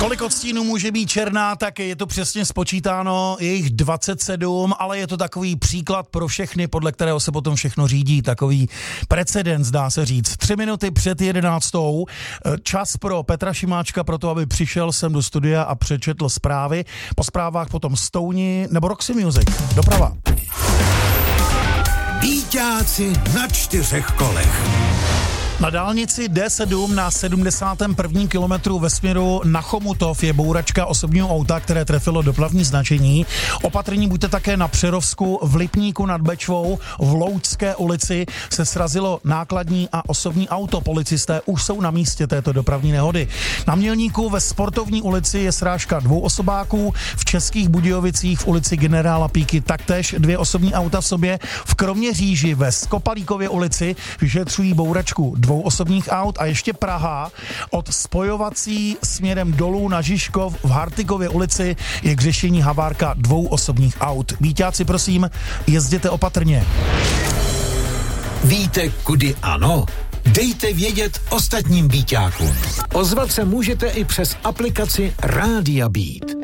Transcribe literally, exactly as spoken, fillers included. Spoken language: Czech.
Kolik odstínů může být černá, tak je to přesně spočítáno, je jich dvacet sedm, ale je to takový příklad pro všechny, podle kterého se potom všechno řídí, takový precedens, dá se říct. Tři minuty před jedenáctou, čas pro Petra Šimáčka pro to, aby přišel sem do studia a přečetl zprávy. Po zprávách potom Stouni nebo Roxy Music. Doprava. Býťáci na čtyřech kolech. Na dálnici D sedm na sedmdesátém prvním kilometru ve směru na Chomutov je bouračka osobního auta, které trefilo doplavní značení. Opatrní buďte také na Přerovsku, v Lipníku nad Bečvou, v Loučské ulici se srazilo nákladní a osobní auto. Policisté už jsou na místě této dopravní nehody. Na Mělníku ve Sportovní ulici je srážka dvou osobáků, v Českých Budějovicích v ulici Generála Píky taktéž dvě osobní auta v sobě. V Kroměříži ve Skopalíkově ulici vyšetřují bouračku dvou osobních aut a ještě Praha od spojovací směrem dolů na Žižkov v Hartigově ulici je k řešení havárka dvou osobních aut. Býťáci, prosím, jezděte opatrně. Víte, kudy ano? Dejte vědět ostatním býťákům. Ozvat se můžete i přes aplikaci Rádia Beat.